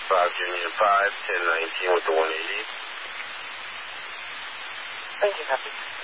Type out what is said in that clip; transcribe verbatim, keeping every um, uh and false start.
five, Union five, ten nineteen with the one eighty. Thank you, copy.